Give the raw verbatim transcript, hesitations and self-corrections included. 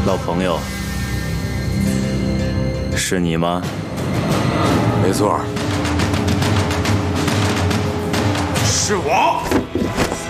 老朋友，是你吗？ 没错，是我。